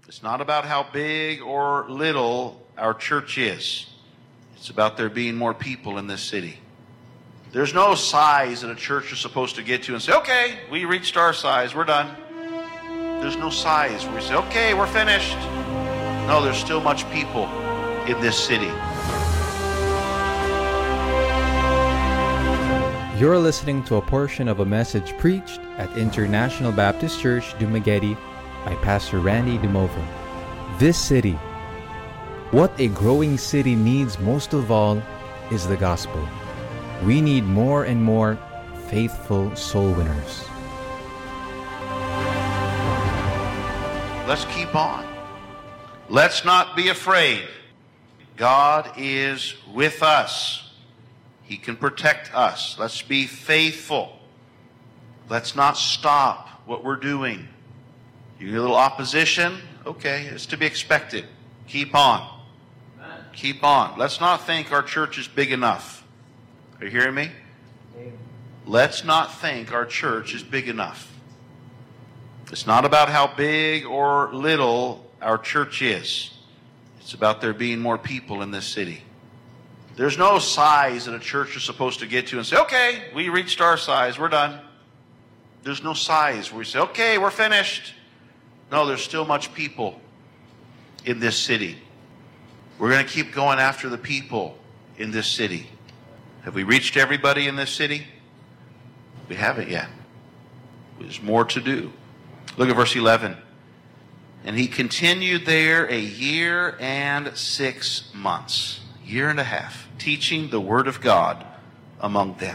It's not about how big or little our church is. It's about there being more people in this city. There's no size that a church is supposed to get to and say, okay, we reached our size, we're done. There's no size where we say, okay, we're finished. No, there's still much people in this city. You're listening to a portion of a message preached at International Baptist Church, Dumaguete by Pastor Randy Demovo. This city, what a growing city needs most of all is the gospel. We need more and more faithful soul winners. Let's keep on. Let's not be afraid. God is with us. He can protect us. Let's be faithful. Let's not stop what we're doing. You get a little opposition? Okay, it's to be expected. Keep on. Keep on. Let's not think our church is big enough. Are you hearing me? Let's not think our church is big enough. It's not about how big or little our church is. It's about there being more people in this city. There's no size that a church is supposed to get to and say, okay, we reached our size, we're done. There's no size where we say, okay, we're finished. No, there's still much people in this city. We're going to keep going after the people in this city. Have we reached everybody in this city? We haven't yet. There's more to do. Look at verse 11. And he continued there 1 year and 6 months, year and a half, teaching the word of God among them.